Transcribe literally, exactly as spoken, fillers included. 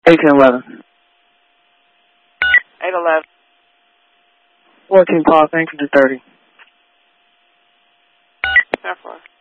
eighteen eleven. eight eleven. fourteen Paul, thank you to thirty. Therefore.